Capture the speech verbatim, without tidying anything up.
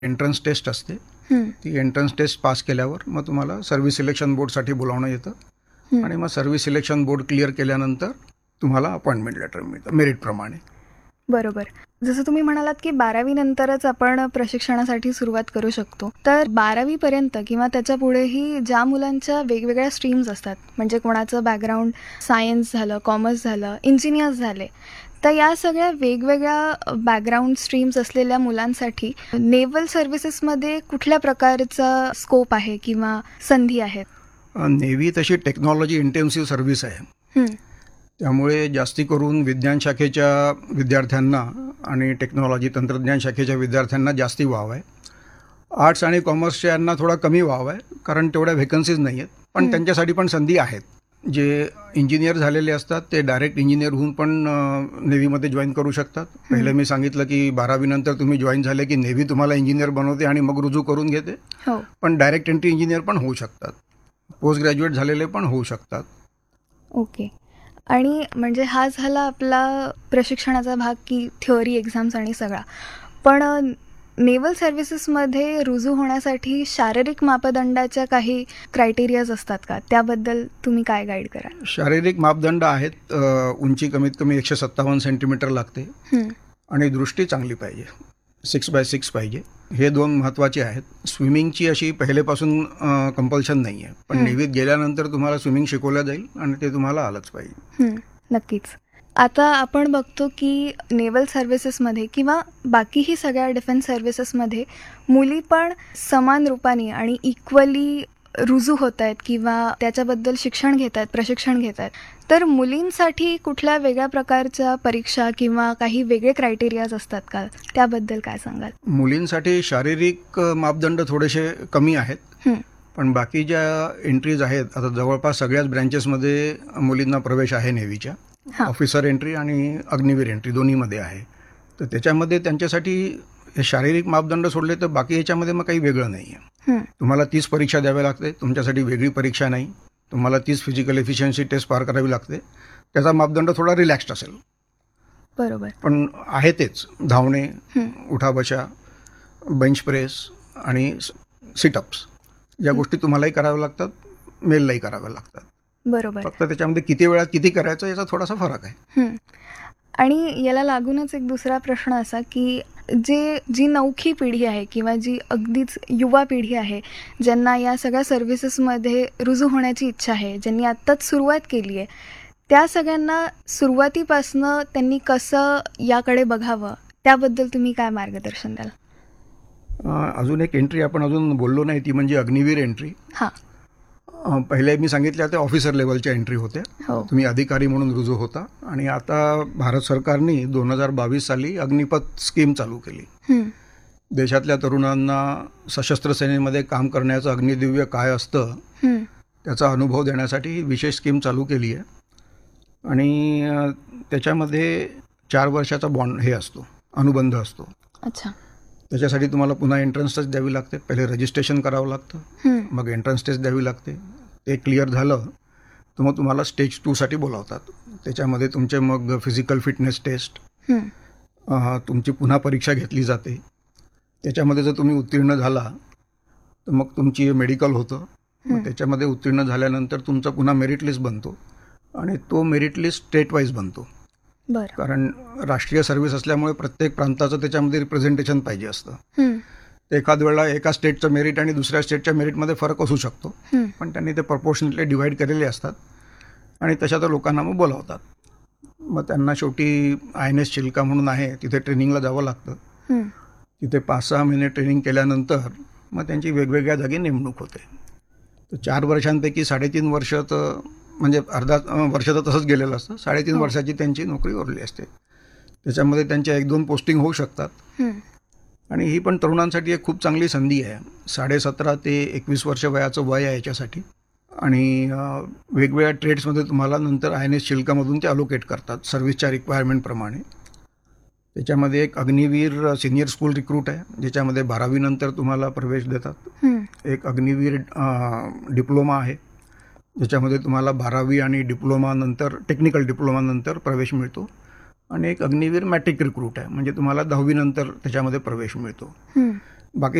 Entrance taste असते. हं, ती एंट्रन्स टेस्ट पास केल्यावर मग तुम्हाला सर्व्हिस सिलेक्शन बोर्डसाठी बोलावणं येतं हं. आणि मग सर्व्हिस सिलेक्शन बोर्ड क्लिअर केल्यानंतर तुम्हाला अपॉइंटमेंट लेटर मिळतं मेरिटप्रमाणे. बरोबर. जसं तुम्ही म्हणालात की बारावी नंतरच आपण प्रशिक्षणासाठी सुरुवात करू शकतो. तर बारावी पर्यंत किंवा त्याच्या पुढेही ज्या मुलांच्या वेगवेगळ्या स्ट्रीम्स असतात, म्हणजे कोणाचं बॅकग्राऊंड सायन्स झालं, कॉमर्स झालं, इंजिनियर्स झाले, तर या सगळ्या वेगवेगळ्या बॅकग्राऊंड स्ट्रीम्स असलेल्या मुलांसाठी नेव्हल सर्व्हिसेसमध्ये कुठल्या प्रकारचा स्कोप आहे किंवा संधी आहेत? नेव्ही तशी टेक्नॉलॉजी इंटेन्सिव्ह सर्व्हिस आहे. हं, त्यामुळे जास्ती करून विज्ञान शाखेच्या विद्यार्थ्यांना आणि टेक्नॉलॉजी तंत्रज्ञान शाखेच्या विद्यार्थ्यांना जास्ती वाव आहे. आर्ट्स आणि कॉमर्सच्या यांना थोडा कमी वाव आहे, कारण तेवढ्या व्हेकन्सीज नाही आहेत. पण हं. त्यांच्यासाठी पण संधी आहेत. जे इंजिनियर झालेले असतात ते डायरेक्ट इंजिनियर होऊन पण नेव्हीमध्ये जॉईन करू शकतात. पहिले मी सांगितलं की बारावीनंतर तुम्ही जॉईन झाले की नेव्ही तुम्हाला इंजिनियर बनवते आणि मग रुजू करून घेते. हो. पण डायरेक्ट एंट्री इंजिनियर पण होऊ शकतात. पोस्ट ग्रॅज्युएट झालेले पण होऊ शकतात. ओके. आणि म्हणजे हा झाला आपला प्रशिक्षणाचा भाग की थिअरी एक्झाम्स आणि सगळा. पण नेव्हल सर्व्हिसेसमध्ये रुजू होण्यासाठी शारीरिक मापदंडाच्या काही क्रायटेरियाज असतात का? त्याबद्दल तुम्ही काय गाईड कराल? शारीरिक मापदंड आहेत. अ, उंची कमीत कमी एकशे सत्तावन्न सेंटीमीटर लागते हं, आणि दृष्टी चांगली पाहिजे. सिक्स बाय सिक्स पाहिजे. हे दोन महत्त्वाचे आहेत. स्विमिंगची अशी पहिलेपासून कंपल्शन नाही आहे, पण हं. नेव्हीत गेल्यानंतर तुम्हाला स्विमिंग शिकवलं जाईल आणि ते तुम्हाला आलंच पाहिजे. हं, नक्कीच. आता आपण बघतो की नेव्हल सर्व्हिसेसमध्ये किंवा बाकीही सगळ्या डिफेन्स सर्व्हिसेसमध्ये मुली पण समान रूपाने आणि इक्वली रुजू होत आहेत किंवा त्याच्याबद्दल शिक्षण घेत आहेत, प्रशिक्षण घेत आहेत. तर मुलींसाठी कुठल्या वेगळ्या प्रकारच्या परीक्षा किंवा काही वेगळे क्रायटेरियाज असतात का? त्याबद्दल काय सांगाल? मुलींसाठी शारीरिक अ, मापदंड थोडेसे कमी आहेत, हं, पण बाकी ज्या एंट्रीज आहेत, आता जवळपास सगळ्याच ब्रँचेसमध्ये मुलींना प्रवेश आहे नेव्हीच्या. हां. ऑफिसर एंट्री आणि अग्निवीर एंट्री दोन्हीमध्ये आहे. तर त्याच्यामध्ये त्यांच्यासाठी हे शारीरिक मापदंड सोडले तर बाकी याच्यामध्ये मग काही वेगळं नाही आहे. हं, तुम्हाला तीच परीक्षा द्यावी लागते. तुमच्यासाठी वेगळी परीक्षा नाही. तुम्हाला तीच फिजिकल एफिशियन्सी टेस्ट पार करावी लागते. त्याचा मापदंड थोडा रिलॅक्स्ड असेल, बरोबर. पण आहे तेच. धावणे, हं, उठाबशा, बेंच प्रेस आणि सिटअप्स या गोष्टी तुम्हालाही कराव्या लागतात, मेललाही कराव्या लागतात. बरोबर. फक्त त्याच्यामध्ये किती वेळात किती करायचं याचा थोडासा फरक आहे. हं. आणि याला लागूनच एक दुसरा प्रश्न असा की जे जी नवखी पिढी आहे किंवा जी अगदीच युवा पिढी आहे, ज्यांना या सगळ्या सर्व्हिसेसमध्ये रुजू होण्याची इच्छा आहे, ज्यांनी आत्ताच सुरुवात केली आहे, त्या सगळ्यांना सुरुवातीपासनं त्यांनी कसं याकडे बघावं, त्याबद्दल तुम्ही काय मार्गदर्शन द्याल? अ, अजून एक एंट्री आपण अजून बोललो नाही, ती म्हणजे अग्निवीर एंट्री. हां. अ, पहिले मी सांगितल्या त्या ऑफिसर लेवलच्या एंट्री होत्या. हो. तुम्ही अधिकारी म्हणून रुजू होता आणि आता भारत सरकारने दोन हजार बावीस साली अग्निपथ स्कीम चालू केली. हं, देशातल्या तरुणांना सशस्त्र सेनेमध्ये काम करण्याचं अग्निदिव्य काय असतं हं, त्याचा अनुभव देण्यासाठी ही विशेष स्कीम चालू केली आहे. आणि अ, त्याच्यामध्ये चार वर्षाचा बॉन्ड हे असतो, अनुबंध असतो. अच्छा. त्याच्यासाठी तुम्हाला पुन्हा एंट्रन्स टेस्ट द्यावी लागते. पहिले रजिस्ट्रेशन करावं लागतं, हं, मग एंट्रन्स टेस्ट द्यावी लागते. ते क्लिअर झालं तर मग तुम्हाला स्टेज टूसाठी बोलावतात. त्याच्यामध्ये तुमचे मग फिजिकल फिटनेस टेस्ट, हं, अ, तुमची पुन्हा परीक्षा घेतली जाते. त्याच्यामध्ये जर तुम्ही उत्तीर्ण झाला तर मग तुमची मेडिकल होतं. हं. मग त्याच्यामध्ये उत्तीर्ण झाल्यानंतर तुमचा पुन्हा मेरिट लिस्ट बनतो आणि तो मेरिट लिस्ट स्टेट वाईज बनतो. बरं. कारण राष्ट्रीय सर्व्हिस असल्यामुळे प्रत्येक प्रांताचं त्याच्यामध्ये रिप्रेझेंटेशन पाहिजे असतं. हं, तर एखाद वेळेला एका स्टेटचं मेरिट आणि दुसऱ्या स्टेटच्या मेरिटमध्ये फरक असू शकतो, हं, पण त्यांनी ते प्रपोर्शनेटली डिवाईड केलेले असतात आणि तशा तर लोकांना मग बोलावतात. मग त्यांना शेवटी आय एन एस चिल्का म्हणून आहे, तिथे ट्रेनिंगला जावं लागतं. हं. तिथे पाच सहा महिने ट्रेनिंग केल्यानंतर मग त्यांची वेगवेगळ्या जागी नेमणूक होते. तर चार वर्षांपैकी साडेतीन वर्ष तर म्हणजे अर्धा अं, वर्ष तर तसंच गेलेलं असतं. साडेतीन हो. वर्षाची त्यांची नोकरी उरली असते. त्याच्यामध्ये त्यांच्या एक दोन पोस्टिंग होऊ शकतात. हं, आणि ही पण तरुणांसाठी एक खूप चांगली संधी आहे. साडेसतरा ते एकवीस वर्ष वयाचं वय आहे याच्यासाठी. आणि अं, वेगवेगळ्या ट्रेड्समध्ये तुम्हाला नंतर आय एन एस चिल्कामधून ते अलोकेट करतात सर्व्हिसच्या रिक्वायरमेंटप्रमाणे. त्याच्यामध्ये एक अग्निवीर सिनियर स्कूल रिक्रूट आहे, ज्याच्यामध्ये बारावीनंतर तुम्हाला प्रवेश देतात. हं, एक अग्निवीर डिप्लोमा आहे, ज्याच्यामध्ये तुम्हाला बारावी आणि डिप्लोमानंतर टेक्निकल डिप्लोमानंतर प्रवेश मिळतो. आणि एक अग्निवीर मॅट्रिक रिक्रूट आहे, म्हणजे तुम्हाला दहावीनंतर त्याच्यामध्ये प्रवेश मिळतो. हं. बाकी